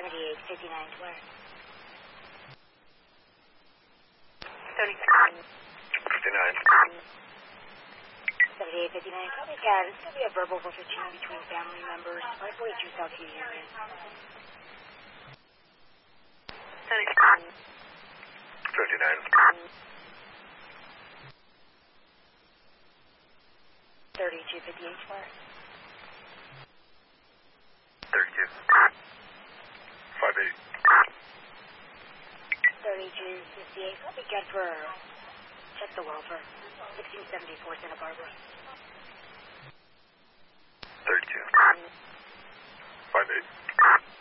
7859 Where? 59. 7859. Copy, Cat. It's going to be a verbal forfeiture between family members. 542 South Union. 59. 3258 Where? 32. 58. 3258. Copy, Cat, for check the welfare. 1674 Santa Barbara. 32. 58.